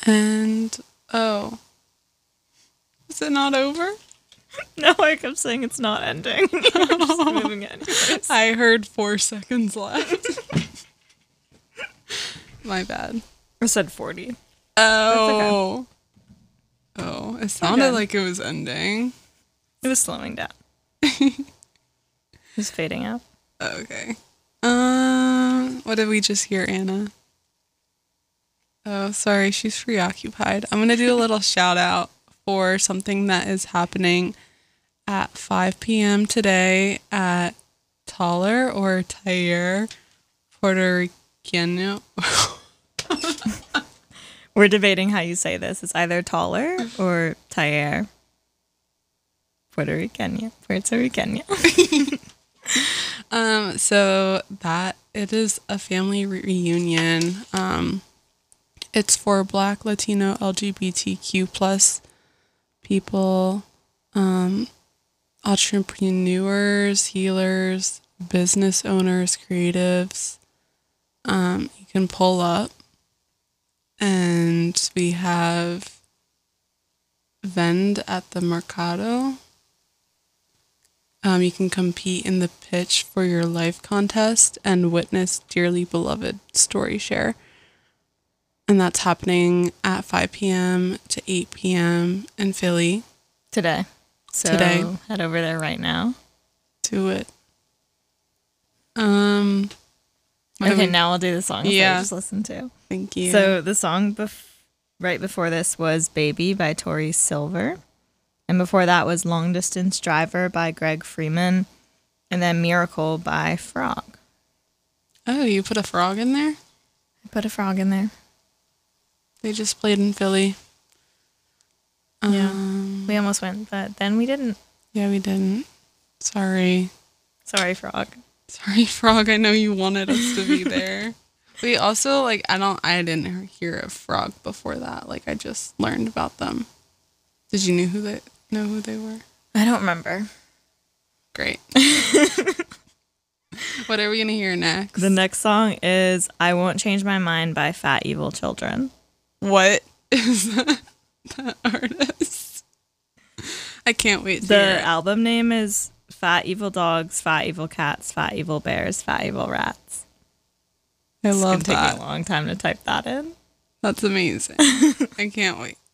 And, oh, is it not over? No, I kept saying it's not ending. You're just moving it anyways. I heard 4 seconds left. My bad. I said 40. Oh. Oh, it sounded Okay. like it was ending. It was slowing down. It was fading out. Okay. What did we just hear, Anna? Oh, sorry, she's preoccupied. I'm going to do a little shout out for something that is happening at 5 p.m. today at Taller or Taller, Puerto Rican. We're debating how you say this. It's either taller or taller. Puerto Rican. So that it is a family reunion. It's for Black, Latino, LGBTQ plus people, entrepreneurs, healers, business owners, creatives. You can pull up, and we have Vend at the Mercado. You can compete in the Pitch for Your Life contest and witness Dearly Beloved Story Share. And that's happening at 5 p.m. to 8 p.m. in Philly. Today. So Today. Head over there right now. Do it. Okay, now I'll do the song that I just listened to. Thank you. So the song right before this was Baby by Tori Silver. And before that was Long Distance Driver by Greg Freeman. And then Miracle by Frog. Oh, you put a frog in there? I put a frog in there. They just played in Philly. Yeah. We almost went, but then we didn't. Yeah, we didn't. Sorry. Sorry, Frog. Sorry, Frog. I know you wanted us to be there. We also, I didn't hear of Frog before that. I just learned about them. Did you know who they were? I don't remember. Great. What are we going to hear next? The next song is I Won't Change My Mind by Fat Evil Children. What is that artist? I can't wait to hear The it. album name is Fat Evil Dogs, Fat Evil Cats, Fat Evil Bears, Fat Evil Rats. I love It's going to take that. me a long time to type that in. That's amazing. I can't wait.